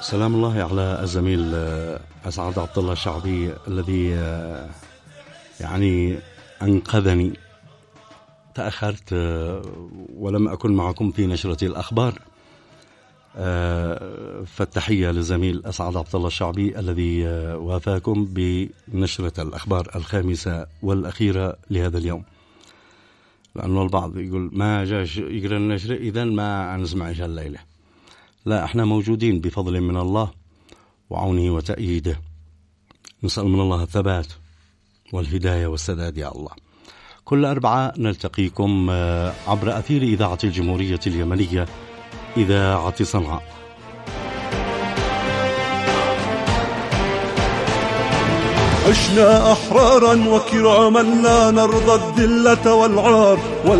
سلام الله على الزميل أسعد عبد الله الشعبي الذي يعني أنقذني. تأخرت ولم أكن معكم في نشرة الأخبار، فالتحية للزميل أسعد عبد الله الشعبي الذي وافاكم بنشرة الأخبار الخامسة والأخيرة لهذا اليوم، لأنه البعض يقول ما جاش يقرأ النشرة إذن ما نسمعش الليلة. لا، احنا موجودين بفضل من الله وعونه وتأييده. نسأل من الله الثبات والهداية والسداد يا الله. كل أربعاء نلتقيكم عبر أثير إذاعة الجمهورية اليمنية، إذاعة صنعاء. عشنا أحرارا وكراما لا نرضى الذلة والعار